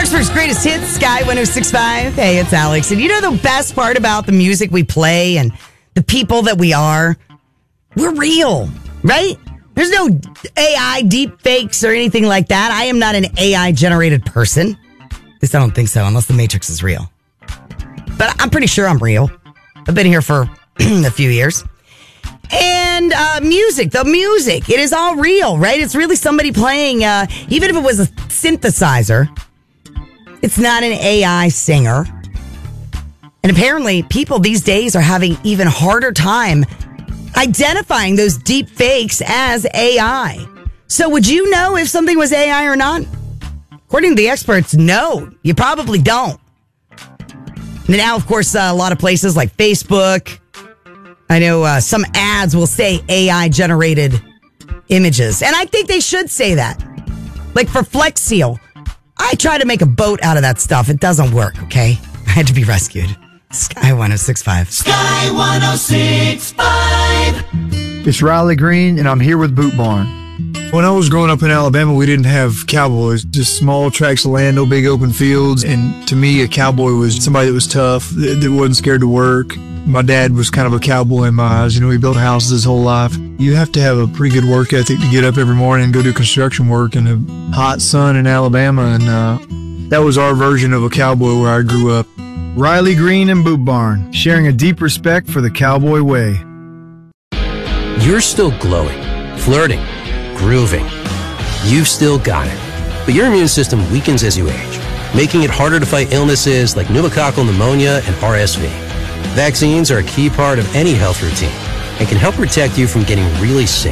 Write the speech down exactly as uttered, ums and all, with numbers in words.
Harrisburg's greatest hits, Sky one oh six point five. Hey, it's Alex. And you know the best part about the music we play and the people that we are? We're real, right? There's no A I deep fakes or anything like that. I am not an A I generated person. At least I don't think so, unless the Matrix is real. But I'm pretty sure I'm real. I've been here for a few years. And uh, music, the music, it is all real, right? It's really somebody playing, uh, even if it was a synthesizer, it's not an A I singer. And apparently people these days are having even harder time identifying those deep fakes as A I. So would you know if something was A I or not? According to the experts, no, you probably don't. Now, of course, uh, a lot of places like Facebook, I know uh, some ads will say A I generated images. And I think they should say that. Like for Flex Seal, I try to make a boat out of that stuff. It doesn't work, okay? I had to be rescued. Sky one oh six point five. Sky one oh six point five. It's Riley Green, and I'm here with Boot Barn. When I was growing up in Alabama, we didn't have cowboys, just small tracts of land, no big open fields. And to me, a cowboy was somebody that was tough, that, that wasn't scared to work. My dad was kind of a cowboy in my eyes. You know, he built houses his whole life. You have to have a pretty good work ethic to get up every morning and go do construction work in the hot sun in Alabama. And uh, that was our version of a cowboy where I grew up. Riley Green and Boot Barn, sharing a deep respect for the cowboy way. You're still glowing, flirting, grooving. You've still got it. But your immune system weakens as you age, making it harder to fight illnesses like pneumococcal pneumonia and R S V. Vaccines are a key part of any health routine and can help protect you from getting really sick.